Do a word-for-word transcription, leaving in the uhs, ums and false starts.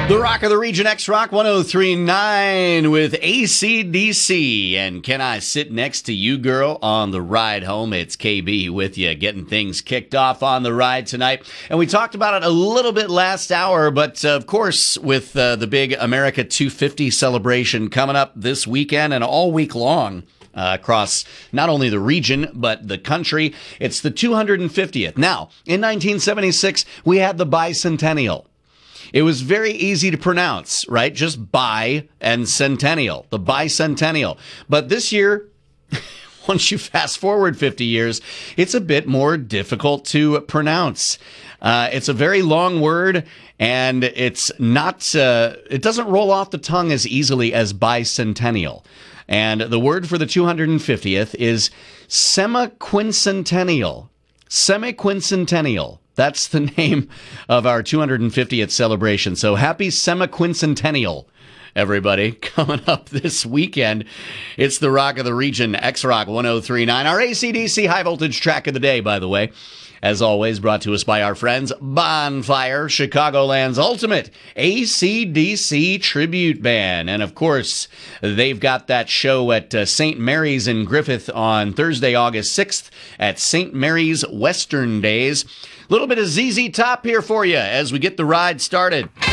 The Rock of the Region, X-Rock one oh three point nine with A C D C. And can I sit next to you, girl, on the ride home? It's K B with you, getting things kicked off on the ride tonight. And we talked about it a little bit last hour, but uh, of course, with uh, the big America two fifty celebration coming up this weekend and all week long, Uh, across not only the region, but the country. It's the two hundred fiftieth. Now, in nineteen seventy-six, we had the bicentennial. It was very easy to pronounce, right? Just bi and centennial, the bicentennial. But this year, once you fast forward fifty years, it's a bit more difficult to pronounce. Uh, it's a very long word, and it's not, uh, it doesn't roll off the tongue as easily as bicentennial. And the word for the two hundred fiftieth is semiquincentennial. Semiquincentennial. That's the name of our two hundred fiftieth celebration. So happy semiquincentennial, everybody, coming up this weekend. It's the Rock of the Region, X-Rock one oh three point nine, our A C D C high voltage track of the day, by the way. As always, brought to us by our friends Bonfire, Chicagoland's ultimate A C D C tribute band. And of course, they've got that show at uh, Saint Mary's in Griffith on Thursday, August sixth at Saint Mary's Western Days. A little bit of Z Z Top here for you as we get the ride started.